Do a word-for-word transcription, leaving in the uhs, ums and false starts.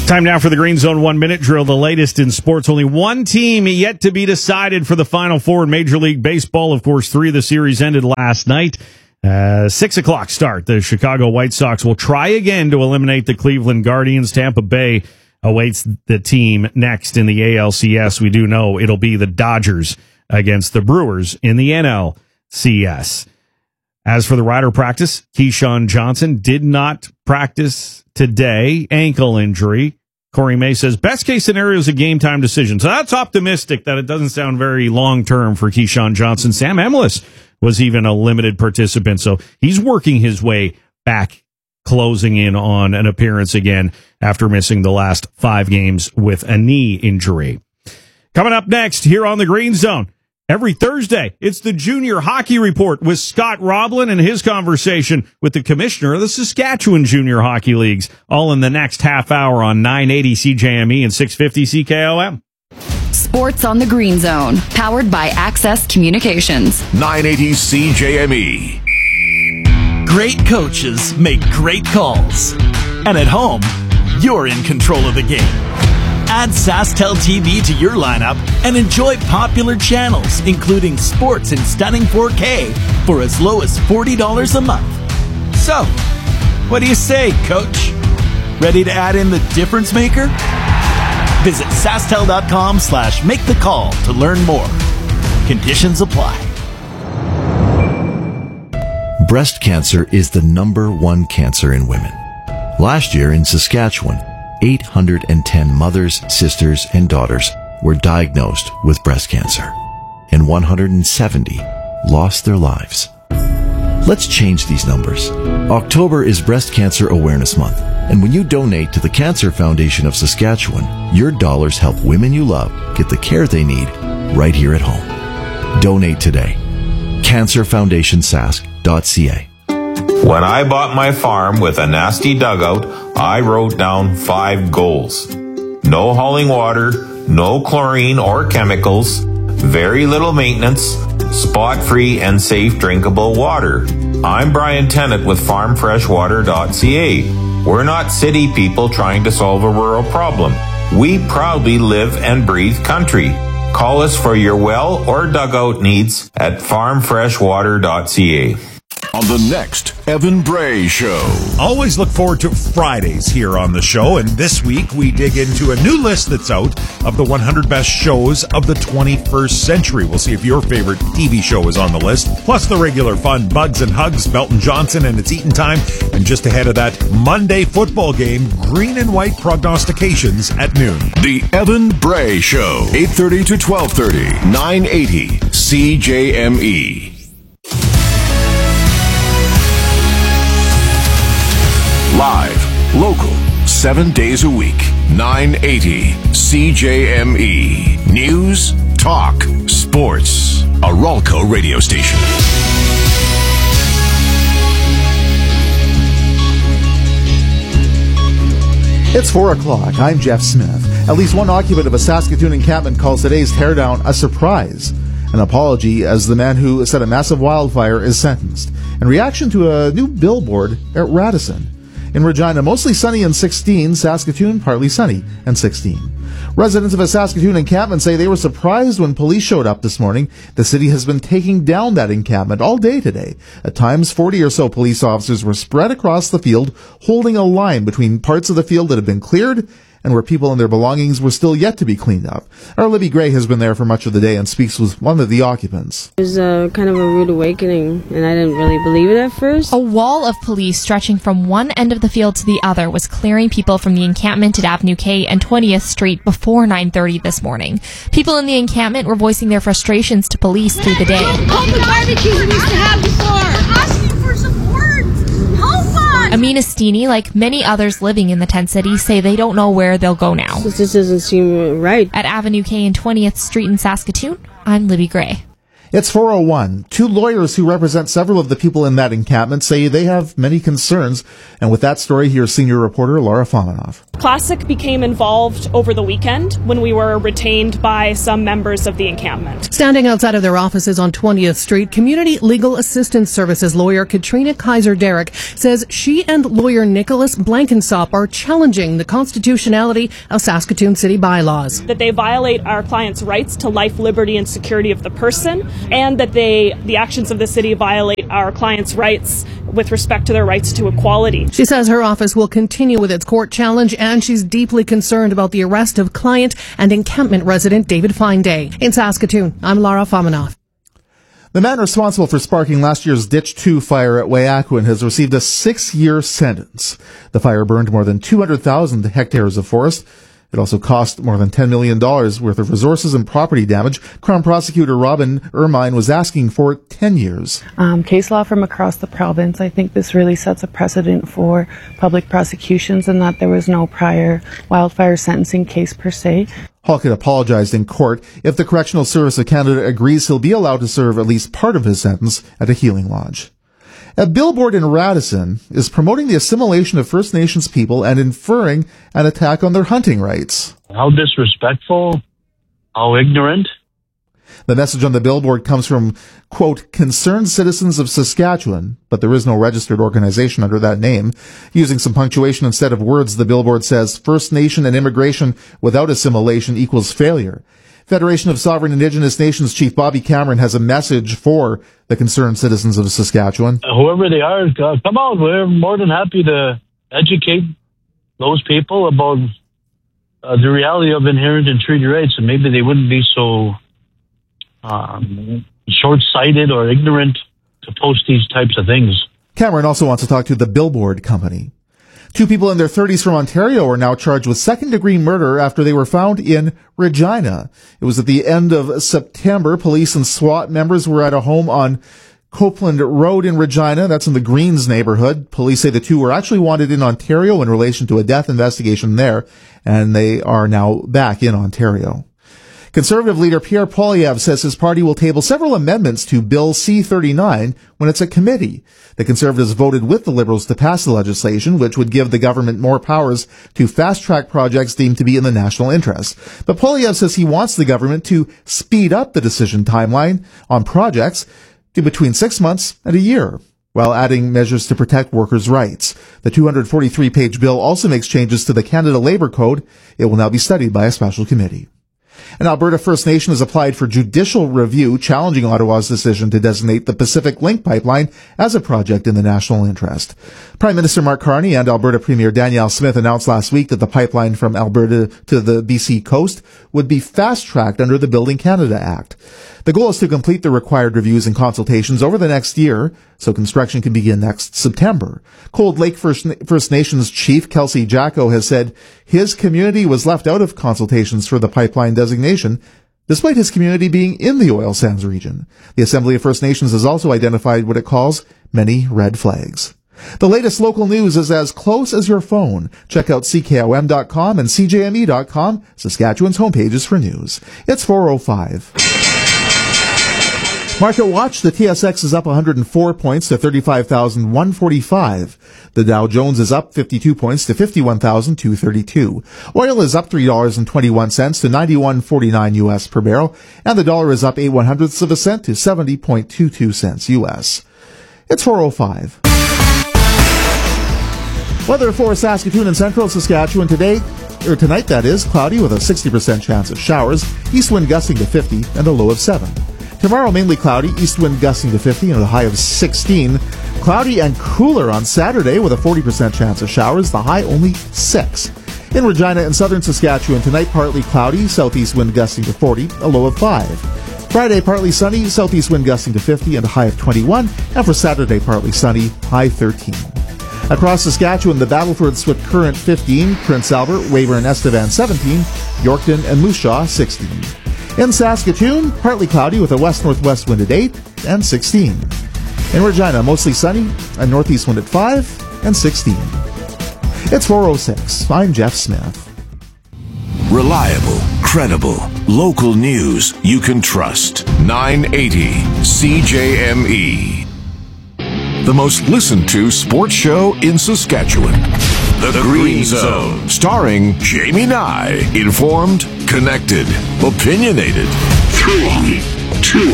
Time now for the Green Zone one-minute drill, the latest in sports. Only one team yet to be decided for the Final Four in Major League Baseball. Of course, three of the series ended last night. Uh, six o'clock start. The Chicago White Sox will try again to eliminate the Cleveland Guardians. Tampa Bay awaits the team next in the A L C S. We do know it'll be the Dodgers against the Brewers in the N L C S. As for the Rider practice, Keyshawn Johnson did not practice today. Ankle injury. Corey May says best case scenario is a game time decision. So that's optimistic that it doesn't sound very long term for Keyshawn Johnson. Sam Emilus was even a limited participant. So he's working his way back, closing in on an appearance again after missing the last five games with a knee injury. Coming up next here on the Green Zone. Every Thursday, it's the Junior Hockey Report with Scott Roblin and his conversation with the commissioner of the Saskatchewan Junior Hockey Leagues, all in the next half hour on nine eighty C J M E and six fifty C K O M. Sports on the Green Zone, powered by Access Communications. nine eighty C J M E. Great coaches make great calls. And at home, you're in control of the game. Add SaskTel T V to your lineup and enjoy popular channels, including sports in stunning four K for as low as forty dollars a month. So, what do you say, Coach? Ready to add in the difference maker? Visit SaskTel.com slash make the call to learn more. Conditions apply. Breast cancer is the number one cancer in women. Last year in Saskatchewan, eight hundred ten mothers, sisters, and daughters were diagnosed with breast cancer, and one hundred seventy lost their lives. Let's change these numbers. October is Breast Cancer Awareness Month, and when you donate to the Cancer Foundation of Saskatchewan, your dollars help women you love get the care they need right here at home. Donate today. cancer foundation sask dot c a. When I bought my farm with a nasty dugout, I wrote down five goals. No hauling water, no chlorine or chemicals, very little maintenance, spot-free and safe drinkable water. I'm Brian Tennant with farm fresh water dot c a. We're not city people trying to solve a rural problem. We proudly live and breathe country. Call us for your well or dugout needs at farm fresh water dot c a. On the next Evan Bray Show. Always look forward to Fridays here on the show, and this week we dig into a new list that's out of the one hundred best shows of the twenty-first century. We'll see if your favorite T V show is on the list, plus the regular fun Bugs and Hugs, Belton Johnson, and It's Eating Time, and just ahead of that, Monday football game, green and white prognostications at noon. The Evan Bray Show, eight thirty to twelve thirty, nine eighty C J M E. Live, local, seven days a week, nine eighty C J M E. News, talk, sports. A Ralco radio station. It's four o'clock. I'm Jeff Smith. At least one occupant of a Saskatoon encampment calls today's teardown a surprise. An apology as the man who set a massive wildfire is sentenced. In reaction to a new billboard at Radisson. In Regina, mostly sunny and sixteen. Saskatoon, partly sunny and sixteen. Residents of a Saskatoon encampment say they were surprised when police showed up this morning. The city has been taking down that encampment all day today. At times, forty or so police officers were spread across the field, holding a line between parts of the field that had been cleared and where people and their belongings were still yet to be cleaned up. Our Libby Gray has been there for much of the day and speaks with one of the occupants. It was a, kind of a rude awakening, and I didn't really believe it at first. A wall of police stretching from one end of the field to the other was clearing people from the encampment at Avenue K and twentieth Street before nine thirty this morning. People in the encampment were voicing their frustrations to police through the day. All the barbecues we used to have before. We're asking for support. Help us! Amina Steeny, like many others living in the tent city, say they don't know where they'll go now. This doesn't seem right. At Avenue K and twentieth Street in Saskatoon, I'm Libby Gray. It's four oh one. Two lawyers who represent several of the people in that encampment say they have many concerns. And with that story, here's senior reporter Laura Fominov. Classic became involved over the weekend when we were retained by some members of the encampment. Standing outside of their offices on twentieth Street, Community Legal Assistance Services lawyer Katrina Kaiser-Derrick says she and lawyer Nicholas Blankensop are challenging the constitutionality of Saskatoon city bylaws. That they violate our clients' rights to life, liberty, and security of the person, and that they, the actions of the city violate our clients' rights with respect to their rights to equality. She says her office will continue with its court challenge, and she's deeply concerned about the arrest of client and encampment resident David Fineday. In Saskatoon, I'm Laura Fominov. The man responsible for sparking last year's Ditch two fire at Waiakuin has received a six-year sentence. The fire burned more than two hundred thousand hectares of forest. It also cost more than ten million dollars worth of resources and property damage. Crown Prosecutor Robin Ermine was asking for ten years. Um, case law from across the province, I think this really sets a precedent for public prosecutions in that there was no prior wildfire sentencing case per se. Halkett apologized in court. If the Correctional Service of Canada agrees, he'll be allowed to serve at least part of his sentence at a healing lodge. A billboard in Radisson is promoting the assimilation of First Nations people and inferring an attack on their hunting rights. How disrespectful, how ignorant. The message on the billboard comes from, quote, concerned citizens of Saskatchewan, but there is no registered organization under that name. Using some punctuation instead of words, the billboard says First Nation and immigration without assimilation equals failure. Federation of Sovereign Indigenous Nations Chief Bobby Cameron has a message for the concerned citizens of Saskatchewan. Uh, whoever they are, uh, come out. We're more than happy to educate those people about uh, the reality of inherent and treaty rights, and maybe they wouldn't be so um, short-sighted or ignorant to post these types of things. Cameron also wants to talk to the Billboard Company. Two people in their thirties from Ontario are now charged with second-degree murder after they were found in Regina. It was at the end of September. Police and SWAT members were at a home on Copeland Road in Regina. That's in the Greens neighborhood. Police say the two were actually wanted in Ontario in relation to a death investigation there, and they are now back in Ontario. Conservative leader Pierre Poilievre says his party will table several amendments to Bill C thirty-nine when it's a committee. The Conservatives voted with the Liberals to pass the legislation, which would give the government more powers to fast-track projects deemed to be in the national interest. But Poilievre says he wants the government to speed up the decision timeline on projects to between six months and a year, while adding measures to protect workers' rights. The two hundred forty-three page bill also makes changes to the Canada Labour Code. It will now be studied by a special committee. An Alberta First Nation has applied for judicial review challenging Ottawa's decision to designate the Pacific Link pipeline as a project in the national interest. Prime Minister Mark Carney and Alberta Premier Danielle Smith announced last week that the pipeline from Alberta to the B C coast would be fast-tracked under the Building Canada Act. The goal is to complete the required reviews and consultations over the next year, so construction can begin next September. Cold Lake First, First Nations Chief Kelsey Jacko has said his community was left out of consultations for the pipeline designation, despite his community being in the oil sands region. The Assembly of First Nations has also identified what it calls many red flags. The latest local news is as close as your phone. Check out C K O M dot com and C J M E dot com, Saskatchewan's homepages for news. It's four oh five. Market watch, the T S X is up one hundred four points to thirty-five thousand one hundred forty-five. The Dow Jones is up fifty-two points to fifty-one thousand two hundred thirty-two. Oil is up three dollars and twenty-one cents to ninety-one forty-nine U S per barrel, and the dollar is up eight one hundredths of a cent to seventy point two two cents U S. It's four oh five. Weather for Saskatoon and central Saskatchewan today, or tonight that is, cloudy with a sixty percent chance of showers, east wind gusting to fifty and a low of seven. Tomorrow, mainly cloudy, east wind gusting to fifty and a high of sixteen. Cloudy and cooler on Saturday with a forty percent chance of showers, the high only six. In Regina and southern Saskatchewan, tonight partly cloudy, southeast wind gusting to forty, a low of five. Friday, partly sunny, southeast wind gusting to fifty and a high of twenty-one. And for Saturday, partly sunny, high thirteen. Across Saskatchewan, the Battleford Swift Current fifteen, Prince Albert, Weyburn, Estevan seventeen, Yorkton and Moose Jaw sixteen. In Saskatoon, partly cloudy with a west-northwest wind at eight and sixteen. In Regina, mostly sunny, a northeast wind at five and sixteen. It's four oh six. I'm Jeff Smith. Reliable, Credible, local news you can trust. nine eighty C J M E. The most listened to sports show in Saskatchewan. The, the Green Zone. Starring Jamie Nye. Informed, connected, opinionated. Three, two,